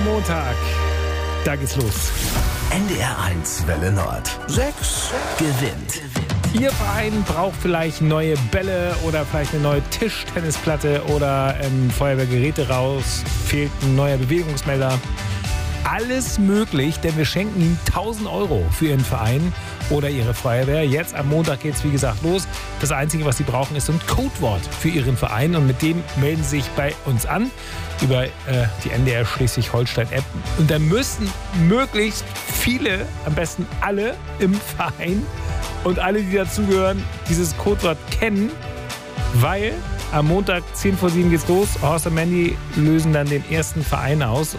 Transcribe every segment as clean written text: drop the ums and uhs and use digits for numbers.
Montag. Da geht's los. NDR1 Welle Nord. 6 gewinnt. Ihr Verein braucht vielleicht neue Bälle oder vielleicht eine neue Tischtennisplatte oder Feuerwehrgeräte raus. Fehlt ein neuer Bewegungsmelder. Alles möglich, denn wir schenken Ihnen 1.000 € für Ihren Verein oder Ihre Feuerwehr. Jetzt am Montag geht es, wie gesagt, los. Das Einzige, was Sie brauchen, ist ein Codewort für Ihren Verein. Und mit dem melden Sie sich bei uns an über die NDR Schleswig-Holstein-App. Und da müssen möglichst viele, am besten alle im Verein und alle, die dazugehören, dieses Codewort kennen, weil am Montag 10 vor 7 geht's los. Horst und Mandy losen dann den ersten Verein aus.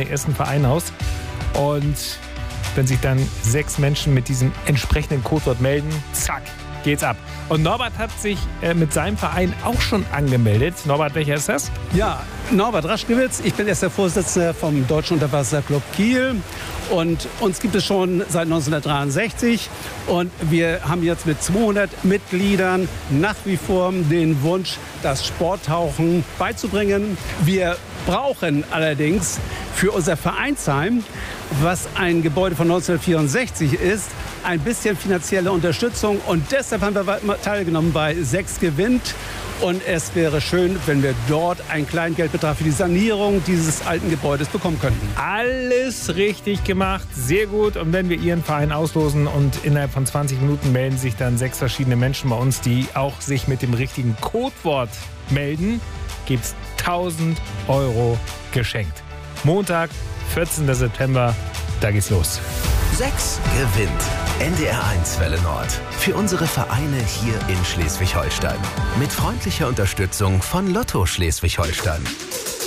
Und wenn sich dann 6 Menschen mit diesem entsprechenden Codewort melden, zack, geht's ab. Und Norbert hat sich mit seinem Verein auch schon angemeldet. Norbert, welcher ist das? Ja, Norbert Raschkewitz. Ich bin erst der Vorsitzende vom Deutschen Unterwasserclub Kiel. Und uns gibt es schon seit 1963. Und wir haben jetzt mit 200 Mitgliedern nach wie vor den Wunsch, das Sporttauchen beizubringen. Wir brauchen allerdings für unser Vereinsheim, was ein Gebäude von 1964 ist, ein bisschen finanzielle Unterstützung. Und deshalb haben wir teilgenommen bei 6 gewinnt. Und es wäre schön, wenn wir dort einen kleinen Geldbetrag für die Sanierung dieses alten Gebäudes bekommen könnten. Alles richtig gemacht, sehr gut. Und wenn wir Ihren Verein auslosen und innerhalb von 20 Minuten melden sich dann 6 verschiedene Menschen bei uns, die auch sich mit dem richtigen Codewort melden, gibt es 1.000 € geschenkt. Montag, 14. September, da geht's los. 6 gewinnt. NDR1 Welle Nord. Für unsere Vereine hier in Schleswig-Holstein. Mit freundlicher Unterstützung von Lotto Schleswig-Holstein.